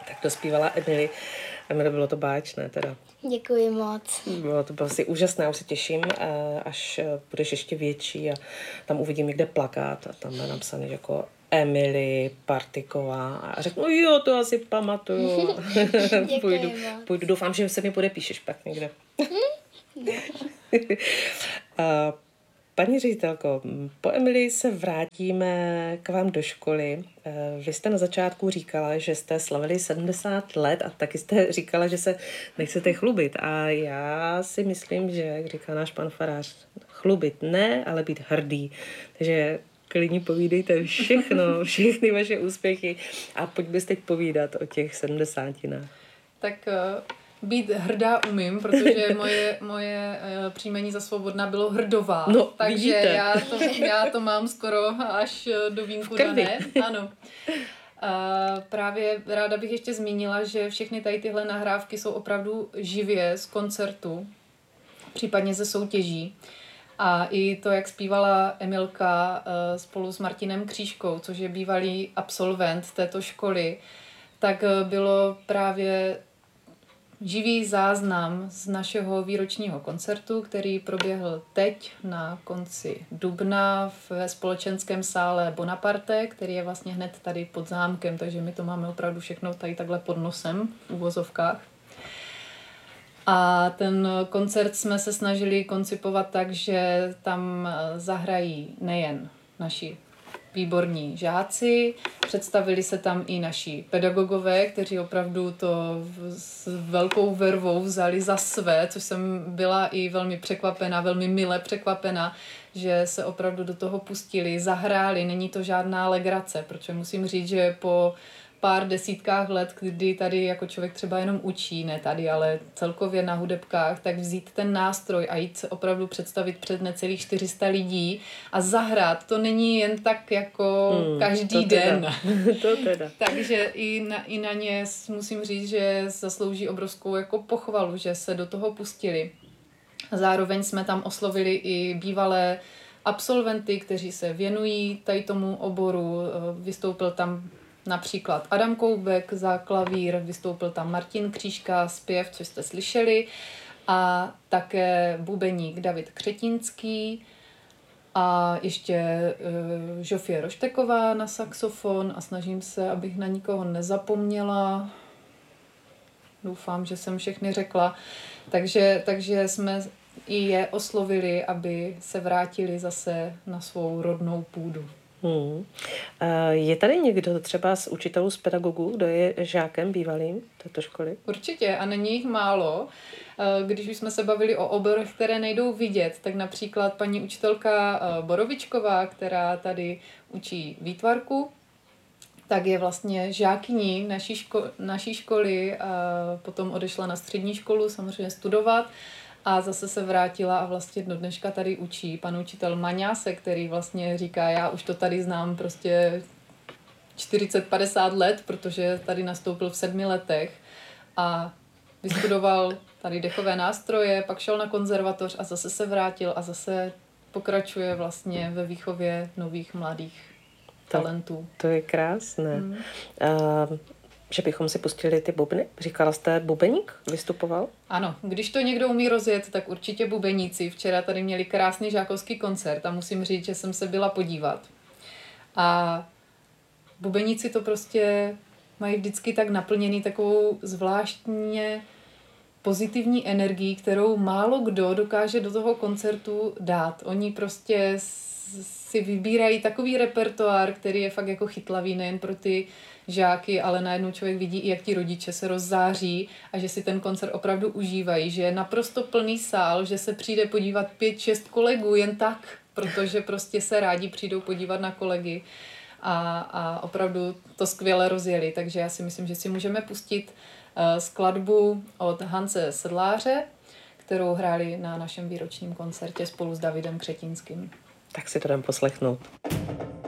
Tak to zpívala Emily. Emily, bylo to báječné teda. Děkuji moc. Bylo to prostě úžasné, já už se těším, až budeš ještě větší a tam uvidím někde plakát a tam je napsané jako Emily Partiková a řeknu, jo, to asi pamatuju. Půjdu, doufám, že se mi podepíšeš pak někde. Paní ředitelko, po Emily se vrátíme k vám do školy. Vy jste na začátku říkala, že jste slavili 70 let a taky jste říkala, že se nechcete chlubit. A já si myslím, že, jak říká náš pan farář, chlubit ne, ale být hrdý. Takže klidně povídejte všechny vaše úspěchy a pojďme teď povídat o těch 70. Tak být hrdá umím, protože moje příjmení za Svobodná bylo Hrdová. No, takže vidíte. já to mám skoro až do vínku dané. Ano. Právě ráda bych ještě zmínila, že všechny tady tyhle nahrávky jsou opravdu živě z koncertu, případně ze soutěží. A i to, jak zpívala Emilka spolu s Martinem Křížkou, což je bývalý absolvent této školy, tak bylo právě živý záznam z našeho výročního koncertu, který proběhl teď na konci dubna ve společenském sále Bonaparte, který je vlastně hned tady pod zámkem, takže my to máme opravdu všechno tady takhle pod nosem v uvozovkách. A ten koncert jsme se snažili koncipovat tak, že tam zahrají nejen naši výborní žáci, představili se tam i naši pedagogové, kteří opravdu to s velkou vervou vzali za své, což jsem byla i velmi překvapená, velmi mile překvapená, že se opravdu do toho pustili, zahráli, není to žádná legrace, protože musím říct, že po pár desítkách let, kdy tady jako člověk třeba jenom učí, ne tady, ale celkově na hudebkách, tak vzít ten nástroj a jít se opravdu představit před necelých 400 lidí a zahrát, to není jen tak jako každý den. To teda. Takže i na ně musím říct, že zaslouží obrovskou jako pochvalu, že se do toho pustili. Zároveň jsme tam oslovili i bývalé absolventy, kteří se věnují tady tomu oboru. Vystoupil tam například Adam Koubek za klavír, vystoupil tam Martin Křížka, zpěv, což jste slyšeli, a také bubeník David Křetínský a ještě Žofie Rošteková na saxofon a snažím se, abych na nikoho nezapomněla. Doufám, že jsem všechny řekla. Takže jsme i je oslovili, aby se vrátili zase na svou rodnou půdu. Je tady někdo třeba z učitelů, z pedagogů, kdo je žákem bývalým této školy? Určitě a není jich málo. Když už jsme se bavili o oborech, které nejdou vidět, tak například paní učitelka Borovičková, která tady učí výtvarku, tak je vlastně žákyní naší školy a potom odešla na střední školu samozřejmě studovat. A zase se vrátila a vlastně do dneška tady učí pan učitel Maňáse, který vlastně říká, já už to tady znám prostě 40-50 let, protože tady nastoupil v 7 letech a vystudoval tady dechové nástroje, pak šel na konzervatoř a zase se vrátil a zase pokračuje vlastně ve výchově nových mladých talentů. To je krásné. Že bychom si pustili ty bubny? Říkala jste, bubeník vystupoval? Ano, když to někdo umí rozjet, tak určitě bubeníci. Včera tady měli krásný žákovský koncert a musím říct, že jsem se byla podívat. A bubeníci to prostě mají vždycky tak naplněný takovou zvláštně pozitivní energií, kterou málo kdo dokáže do toho koncertu dát. Oni prostě si vybírají takový repertoár, který je fakt jako chytlavý nejen pro ty žáky, ale najednou člověk vidí i, jak ti rodiče se rozzáří a že si ten koncert opravdu užívají, že je naprosto plný sál, že se přijde podívat 5-6 kolegů jen tak, protože prostě se rádi přijdou podívat na kolegy a opravdu to skvěle rozjeli. Takže já si myslím, že si můžeme pustit skladbu od Hance Sedláře, kterou hráli na našem výročním koncertě spolu s Davidem Křetínským. Tak si to dám poslechnout.